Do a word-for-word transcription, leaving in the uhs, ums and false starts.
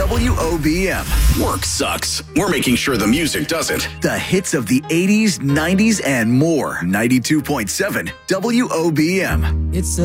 W O B M. Work sucks. We're making sure the music doesn't. The hits of the eighties, nineties, and more. ninety-two point seven W O B M. It's